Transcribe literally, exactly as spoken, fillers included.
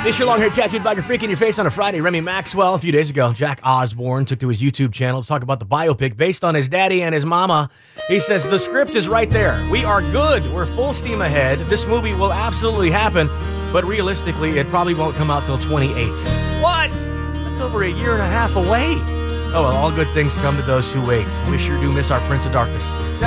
Is your long hair tattooed by your freak in your face on a Friday? Remy Maxwell, a few days ago, Jack Osborne took to his YouTube channel to talk about the biopic based on his daddy and his mama. He says, the script is right there. We are good. We're full steam ahead. This movie will absolutely happen, but realistically, it probably won't come out till twenty-eight. What? That's over a year and a half away. Oh, well, all good things come to those who wait. We sure do miss our Prince of Darkness.